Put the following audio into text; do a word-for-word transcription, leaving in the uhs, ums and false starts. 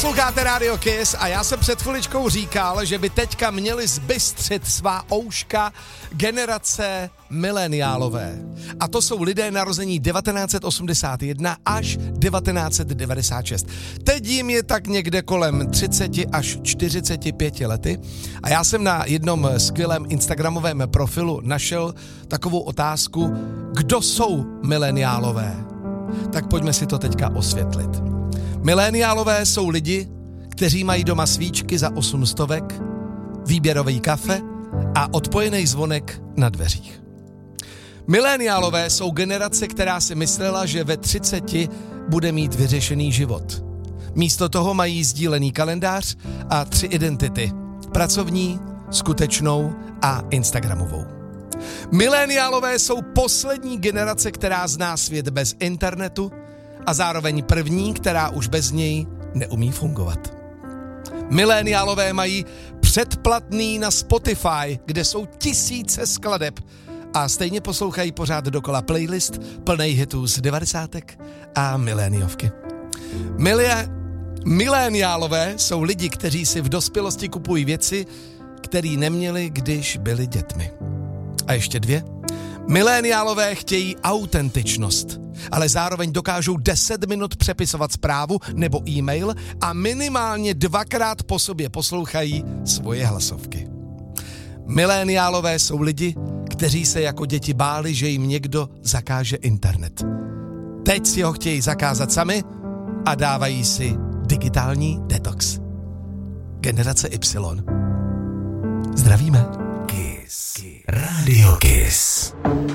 Posloucháte Radio Kiss a já jsem před chviličkou říkal, že by teďka měli zbystřit svá ouška generace mileniálové. A to jsou lidé narození devatenáct set osmdesát jedna až devatenáct set devadesát šest. Teď jim je tak někde kolem třicet až čtyřicet pět lety a já jsem na jednom skvělém instagramovém profilu našel takovou otázku, kdo jsou mileniálové. Tak pojďme si to teďka osvětlit. Mileniálové jsou lidi, kteří mají doma svíčky za osm stovek, výběrový kafe a odpojený zvonek na dveřích. Mileniálové jsou generace, která si myslela, že ve třiceti bude mít vyřešený život. Místo toho mají sdílený kalendář a tři identity. Pracovní, skutečnou a instagramovou. Mileniálové jsou poslední generace, která zná svět bez internetu a zároveň první, která už bez něj neumí fungovat. Mileniálové mají předplatný na Spotify, kde jsou tisíce skladeb a stejně poslouchají pořád dokola playlist plnej hitů z devadesátek a miléniovky. Milie, mileniálové jsou lidi, kteří si v dospělosti kupují věci, které neměli, když byli dětmi. A ještě dvě. Mileniálové chtějí autentičnost, ale zároveň dokážou deset minut přepisovat zprávu nebo e-mail a minimálně dvakrát po sobě poslouchají svoje hlasovky. Mileniálové jsou lidi, kteří se jako děti báli, že jim někdo zakáže internet. Teď si ho chtějí zakázat sami a dávají si digitální detox. Generace Y. Zdravíme. Kiss. Radio Kiss.